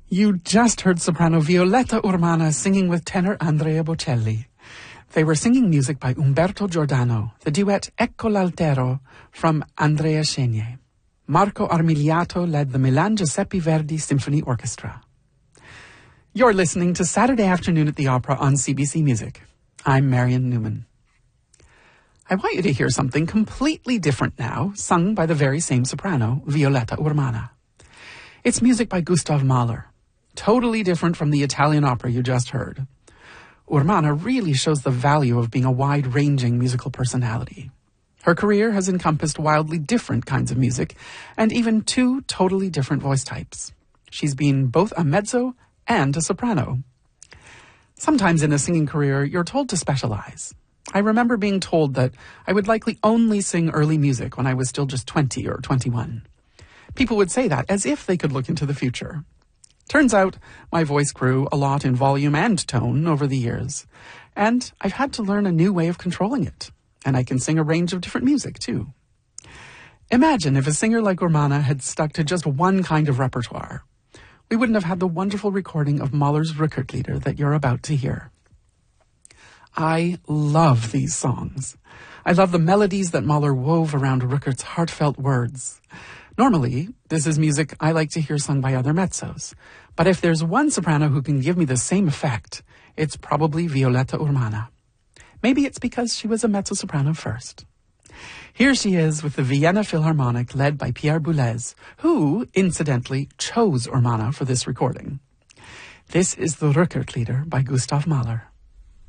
You just heard soprano Violetta Urmana singing with tenor Andrea Bocelli. They were singing music by Umberto Giordano, the duet Ecco l'Altero from Andrea Chenier. Marco Armigliato led the Milan Giuseppe Verdi Symphony Orchestra. You're listening to Saturday Afternoon at the Opera on CBC Music. I'm Marion Newman. I want you to hear something completely different now, sung by the very same soprano, Violetta Urmana. It's music by Gustav Mahler, totally different from the Italian opera you just heard. Urmana really shows the value of being a wide-ranging musical personality. Her career has encompassed wildly different kinds of music, and even two totally different voice types. She's been both a mezzo and a soprano. Sometimes in a singing career, you're told to specialize. I remember being told that I would likely only sing early music when I was still just 20 or 21. People would say that as if they could look into the future. Turns out, my voice grew a lot in volume and tone over the years, and I've had to learn a new way of controlling it, and I can sing a range of different music, too. Imagine if a singer like Urmana had stuck to just one kind of repertoire. We wouldn't have had the wonderful recording of Mahler's Rückertlieder that you're about to hear. I love these songs. I love the melodies that Mahler wove around Rückert's heartfelt words. Normally, this is music I like to hear sung by other mezzos. But if there's one soprano who can give me the same effect, it's probably Violetta Urmana. Maybe it's because she was a mezzo-soprano first. Here she is with the Vienna Philharmonic led by Pierre Boulez, who, incidentally, chose Urmana for this recording. This is the Rückertlieder by Gustav Mahler.